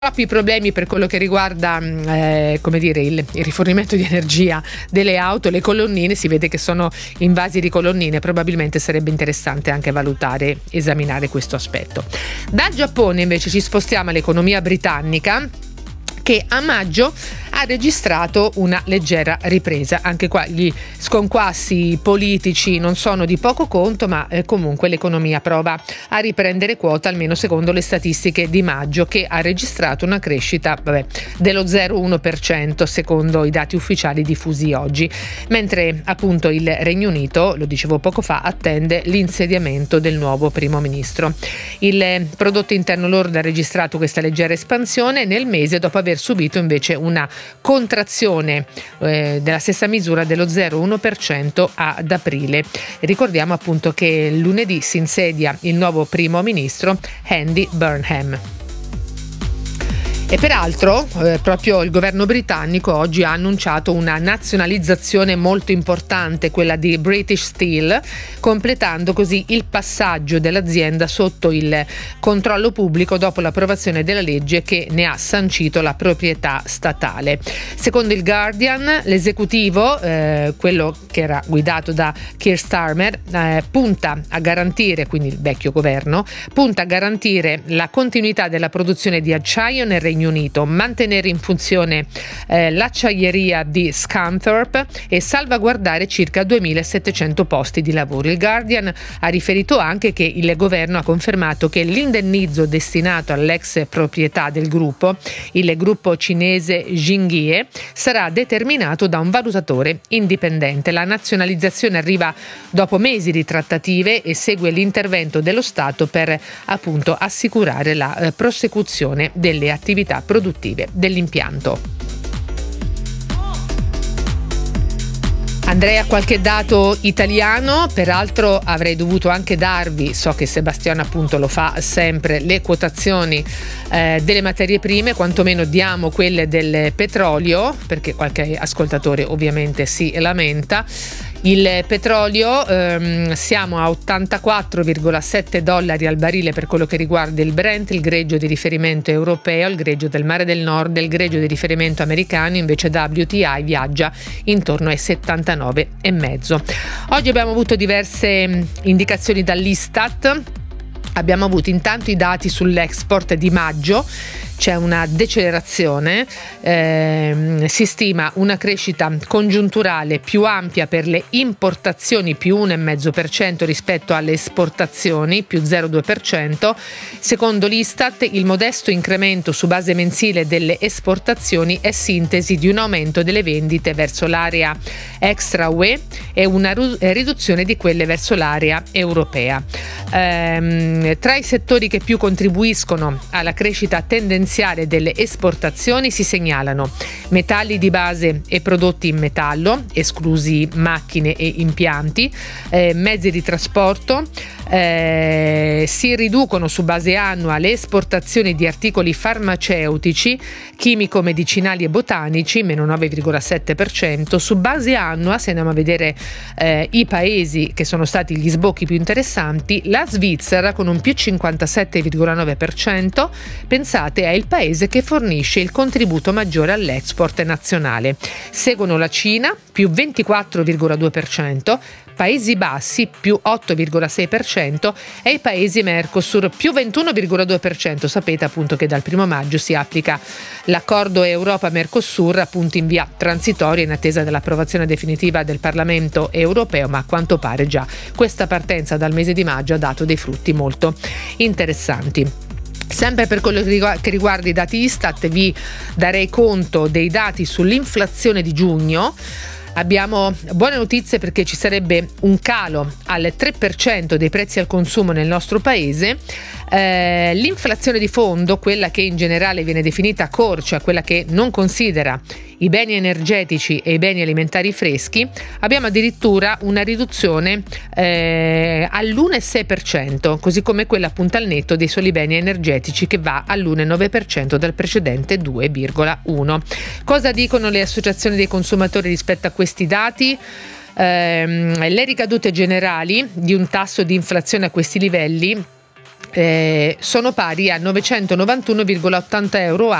troppi problemi per quello che riguarda il rifornimento di energia delle auto. Le colonnine, si vede che sono invasi di colonnine, probabilmente sarebbe interessante anche valutare, esaminare questo aspetto. Dal Giappone invece ci spostiamo all'economia britannica, che a maggio ha registrato una leggera ripresa. Anche qua gli sconquassi politici non sono di poco conto, ma comunque l'economia prova a riprendere quota, almeno secondo le statistiche di maggio, che ha registrato una crescita dello 0,1% secondo i dati ufficiali diffusi oggi, mentre appunto il Regno Unito, lo dicevo poco fa, attende l'insediamento del nuovo primo ministro. Il prodotto interno lordo ha registrato questa leggera espansione nel mese, dopo aver subito invece una contrazione della stessa misura dello 0,1% ad aprile. Ricordiamo appunto che lunedì si insedia il nuovo primo ministro Andy Burnham. E peraltro proprio il governo britannico oggi ha annunciato una nazionalizzazione molto importante, quella di British Steel, completando così il passaggio dell'azienda sotto il controllo pubblico dopo l'approvazione della legge che ne ha sancito la proprietà statale. Secondo il Guardian, l'esecutivo, quello che era guidato da Keir Starmer, punta a garantire, quindi il vecchio governo, punta a garantire la continuità della produzione di acciaio nel Regno Unito, mantenere in funzione l'acciaieria di Scunthorpe e salvaguardare circa 2.700 posti di lavoro. Il Guardian ha riferito anche che il governo ha confermato che l'indennizzo destinato all'ex proprietà del gruppo, il gruppo cinese Jinghie, sarà determinato da un valutatore indipendente. La nazionalizzazione arriva dopo mesi di trattative e segue l'intervento dello Stato per appunto assicurare la prosecuzione delle attività produttive dell'impianto. Andrei a qualche dato italiano, peraltro avrei dovuto anche darvi, so che Sebastiano appunto lo fa sempre, le quotazioni delle materie prime, quantomeno diamo quelle del petrolio, perché qualche ascoltatore ovviamente si lamenta. Il petrolio, siamo a $84,7 al barile per quello che riguarda il Brent, il greggio di riferimento europeo, il greggio del Mare del Nord, il greggio di riferimento americano, invece WTI viaggia intorno ai 79,5. Oggi abbiamo avuto diverse indicazioni dall'Istat. Abbiamo avuto intanto i dati sull'export di maggio. C'è una decelerazione, si stima una crescita congiunturale più ampia per le importazioni, più 1,5% rispetto alle esportazioni, più 0,2%. Secondo l'Istat, il modesto incremento su base mensile delle esportazioni è sintesi di un aumento delle vendite verso l'area extra UE e una riduzione di quelle verso l'area europea. Tra i settori che più contribuiscono alla crescita tendenziale delle esportazioni si segnalano metalli di base e prodotti in metallo, esclusi macchine e impianti, mezzi di trasporto. Si riducono su base annua le esportazioni di articoli farmaceutici, chimico-medicinali e botanici, meno 9,7%. Su base annua, se andiamo a vedere i paesi che sono stati gli sbocchi più interessanti, la Svizzera con un più 57,9%, pensate, è il paese che fornisce il contributo maggiore all'export nazionale. Seguono la Cina, più 24,2%, Paesi Bassi più 8,6% e i paesi Mercosur più 21,2%. Sapete appunto che dal 1 maggio si applica l'accordo Europa-Mercosur, appunto in via transitoria in attesa dell'approvazione definitiva del Parlamento europeo, ma a quanto pare già questa partenza dal mese di maggio ha dato dei frutti molto interessanti. Sempre per quello che riguarda i dati Istat, vi darei conto dei dati sull'inflazione di giugno. Abbiamo buone notizie perché ci sarebbe un calo al 3% dei prezzi al consumo nel nostro paese. L'inflazione di fondo, quella che in generale viene definita corcia, quella che non considera i beni energetici e i beni alimentari freschi, abbiamo addirittura una riduzione all'1,6%, così come quella appunto al netto dei soli beni energetici che va all'1,9% dal precedente 2,1%. Cosa dicono le associazioni dei consumatori rispetto a questi dati? Le ricadute generali di un tasso di inflazione a questi livelli sono pari a 991,80 euro